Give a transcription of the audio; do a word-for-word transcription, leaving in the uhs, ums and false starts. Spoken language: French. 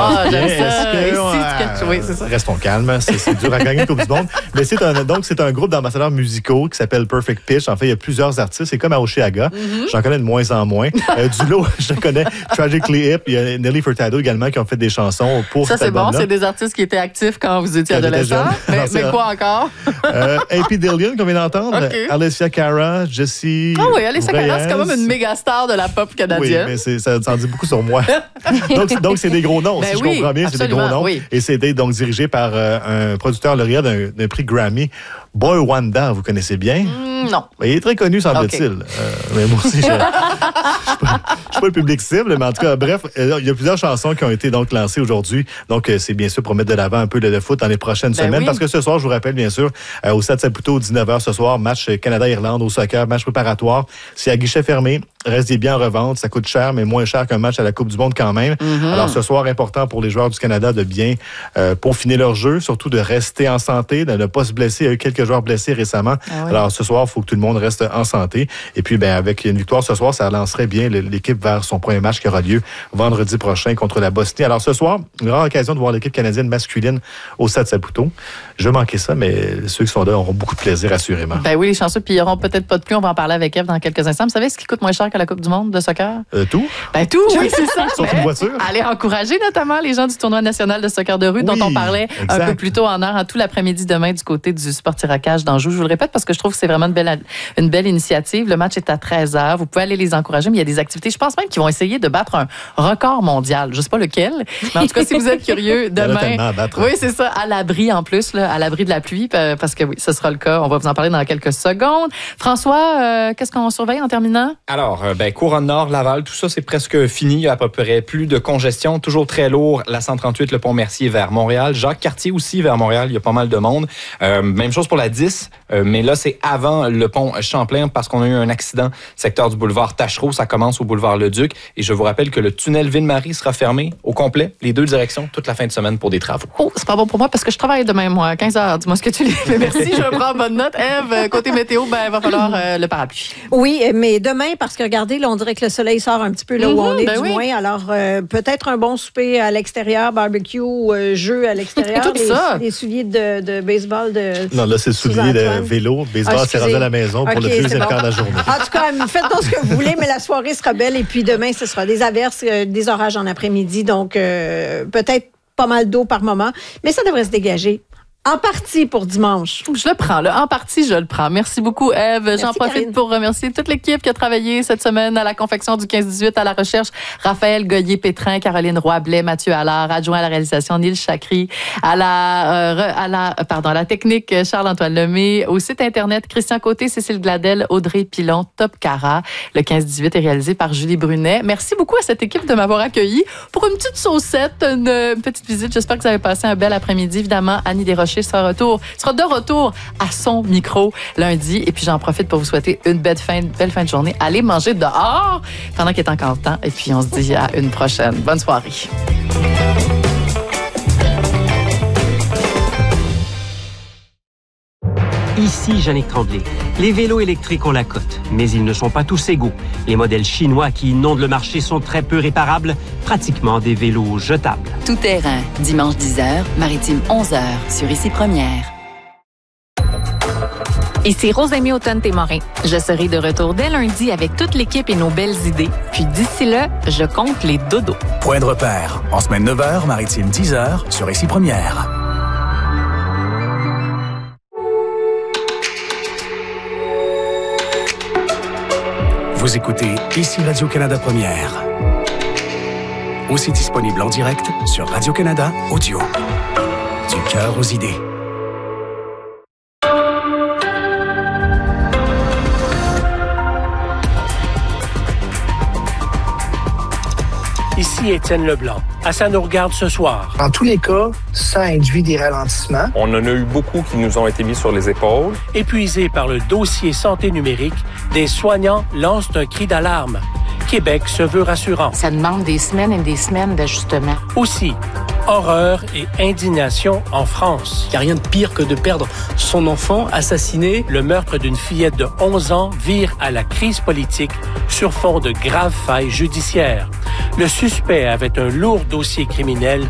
Ah, j'aime bien. ça. Est-ce que, Ici, ouais, tu- oui, c'est ça. Restons calmes, c'est, c'est dur à gagner une Coupe du Monde. Mais c'est un, donc, c'est un groupe d'ambassadeurs musicaux qui s'appelle Perfect Pitch. En fait, il y a plusieurs artistes. C'est comme à Oshéaga. Mm-hmm. J'en connais de moins en moins. Euh, du lot, je connais Tragically Hip. Il y a Nelly Furtado également qui ont fait des chansons pour Ça, cet c'est bon. album-là. C'est des artistes qui étaient actifs quand vous étiez Quand j'étais adolescent. jeune. Mais, Alors, c'est- mais quoi encore? Euh, A P Dillion, qu'on vient d'entendre. OK. Alicia Cara, Jessie. Ah oui, Alicia Cara, c'est quand même une méga star de la pop Oui, canadienne. mais c'est, ça, ça en dit beaucoup sur moi. donc, donc, c'est des gros noms. Ben si oui, je comprends bien, c'est des absolument, gros noms. oui. Et c'était donc dirigé par euh, un producteur lauréat d'un, d'un prix Grammy. Boy Wonder, vous connaissez bien? Mm, non. Il est très connu, semble-t-il. OK. Euh, mais moi aussi, je ne suis pas le public cible, mais en tout cas, bref, euh, il y a plusieurs chansons qui ont été donc lancées aujourd'hui. Donc, euh, c'est bien sûr pour mettre de l'avant un peu le, le foot dans les prochaines Ben semaines. oui. Parce que ce soir, je vous rappelle, bien sûr, euh, au Stade Saputo, dix-neuf heures ce soir, match Canada-Irlande au soccer, match préparatoire. C'est à guichet fermé. Reste des biens en revente. Ça coûte cher, mais moins cher qu'un match à la Coupe du Monde quand même. Mm-hmm. Alors, ce soir, important pour les joueurs du Canada de bien euh, peaufiner leur jeu, surtout de rester en santé, de ne pas se blesser. Il y a eu quelques joueurs blessés récemment. Ah oui. Alors, ce soir, il faut que tout le monde reste en santé. Et puis, ben, avec une victoire ce soir, ça lancerait bien l'équipe vers son premier match qui aura lieu vendredi prochain contre la Bosnie. Alors, ce soir, une rare occasion de voir l'équipe canadienne masculine au Stade Saputo. Je vais manquer ça, mais ceux qui sont là auront beaucoup de plaisir, assurément. Ben oui, les chanceux, puis ils n'auront peut-être pas de pluie. On va en parler avec Eve dans quelques instants. Vous savez ce qui coûte moins cher que la Coupe du Monde de soccer? Euh, tout? Ben tout, oui, c'est ça. Sauf ben, une voiture. Allez encourager notamment les gens du tournoi national de soccer de rue Oui, dont on parlait exact. un peu plus tôt en heure, en tout l'après-midi demain du côté du Sport-Tiracage d'Anjou. Je vous le répète parce que je trouve que c'est vraiment une belle, une belle initiative. Le match est à treize heures. Vous pouvez aller les encourager, mais il y a des activités. Je pense même qu'ils vont essayer de battre un record mondial. Je ne sais pas lequel, mais en tout cas, si vous êtes curieux, demain. À battre. Oui, c'est ça, à l'abri en plus, là, à l'abri de la pluie, parce que oui, ce sera le cas. On va vous en parler dans quelques secondes. François, euh, qu'est-ce qu'on surveille en terminant? Alors, euh, ben, Couronne Nord, Laval, tout ça, c'est presque fini. Il y a à peu près plus de congestion. Toujours très lourd. La cent trente-huit, le pont Mercier vers Montréal. Jacques-Cartier aussi vers Montréal. Il y a pas mal de monde. Euh, même chose pour la dix, euh, mais là, c'est avant le pont Champlain parce qu'on a eu un accident secteur du boulevard Tachereau. Ça commence au boulevard Leduc. Et je vous rappelle que le tunnel Ville-Marie sera fermé au complet, les deux directions, toute la fin de semaine pour des travaux. Oh, c'est pas bon pour moi parce que je travaille demain, moi, à quinze heures. Dis-moi ce que tu lis. Mais merci, je prends bonne note. Ève, côté météo, ben, il va falloir euh, le parapluie. Oui, mais demain, parce que regardez, là, on dirait que le soleil sort un petit peu là où Mm-hmm, on est, ben du oui. moins. Alors, euh, peut-être un bon souper à l'extérieur, barbecue, euh, jeu à l'extérieur. Tout les, ça. les souliers de, de baseball de Non, là, c'est le soulier de Sous-Antoine. vélo. Baseball, Ah, c'est rendu à la maison pour OK, le c'est deuxième bon. quart de la journée. En tout cas, faites donc ce que vous voulez, mais la soirée sera belle. Et puis demain, ce sera des averses, euh, des orages en après-midi. Donc, euh, peut-être pas mal d'eau par moment, mais ça devrait se dégager. En partie pour dimanche. Je le prends, là. En partie, je le prends. Merci beaucoup, Ève. Merci, J'en profite Karine. pour remercier toute l'équipe qui a travaillé cette semaine à la confection du quinze dix-huit, à la recherche. Raphaël Goyer-Pétrin, Caroline Roy-Blais, Mathieu Allard, adjoint à la réalisation, Neil Chakri, à la, euh, à la, pardon, à la technique, Charles-Antoine Lemay, au site Internet, Christian Côté, Cécile Gladel, Audrey Pilon, Top Cara. Le quinze dix-huit est réalisé par Julie Brunet. Merci beaucoup à cette équipe de m'avoir accueilli pour une petite saucette, une, une petite visite. J'espère que vous avez passé un bel après-midi. Évidemment, Annie Desrochers sera, retour, sera de retour à son micro lundi. Et puis, j'en profite pour vous souhaiter une belle fin, belle fin de journée. Allez manger dehors pendant qu'il est encore temps. Et puis, on se dit à une prochaine. Bonne soirée. Ici Jannick Tremblay. Les vélos électriques ont la cote, mais ils ne sont pas tous égaux. Les modèles chinois qui inondent le marché sont très peu réparables, pratiquement des vélos jetables. Tout terrain, dimanche dix heures, maritime onze heures, sur Ici Première. Ici Rosemée Automne-Témorin. Je serai de retour dès lundi avec toute l'équipe et nos belles idées. Puis d'ici là, je compte les dodos. Point de repère. En semaine neuf heures, maritime dix heures, sur Ici Première. Vous écoutez Ici Radio-Canada Première. Aussi disponible en direct sur Radio-Canada Audio. Du cœur aux idées. Ici Étienne Leblanc. À ça nous regarde ce soir. Dans tous les cas, ça induit des ralentissements. On en a eu beaucoup qui nous ont été mis sur les épaules. Épuisés par le dossier santé numérique, des soignants lancent un cri d'alarme. Québec se veut rassurant. Ça demande des semaines et des semaines d'ajustement. Aussi, horreur et indignation en France. Il n'y a rien de pire que de perdre son enfant assassiné. Le meurtre d'une fillette de onze ans vire à la crise politique sur fond de graves failles judiciaires. Le suspect avait un lourd dossier criminel